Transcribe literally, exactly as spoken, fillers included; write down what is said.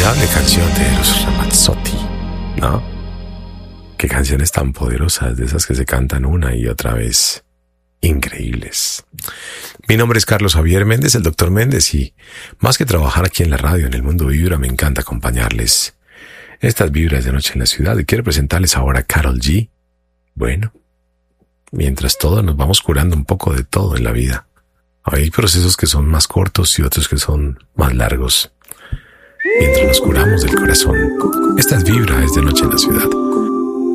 Inolvidable canción de los Ramazzotti, ¿no? Qué canciones tan poderosas, de esas que se cantan una y otra vez. Increíbles. Mi nombre es Carlos Javier Méndez, el doctor Méndez, y más que trabajar aquí en la radio, en el Mundo Vibra, me encanta acompañarles estas vibras de noche en la ciudad. Y quiero presentarles ahora a Karol G. Bueno, mientras todos nos vamos curando un poco de todo en la vida. Hay procesos que son más cortos y otros que son más largos. Mientras nos curamos del corazón, estas vibras es de noche en la ciudad.